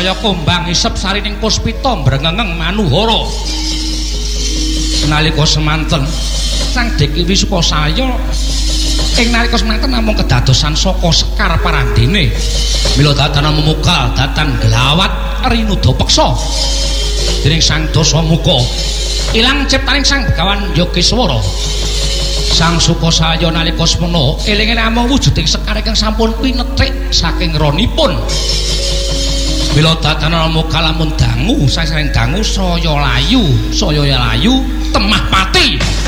saya kumbang isep sarining puspita brengengeng manuhara nalika semanten sang Dewi Sukasaya ing nalika semanten namung kedadosan saka Sekar Parandene mila datan memukal datan gelawat rinuda peksa dening sang Dasamuka ilang ciptaning sang Begawan Yogeswara sang Sukasaya nalika semana eling namung wujuding Sekar ingkang sampun pinethik saking ronipun mila datan memukal lamun dangu saking dangu saya layu temah pati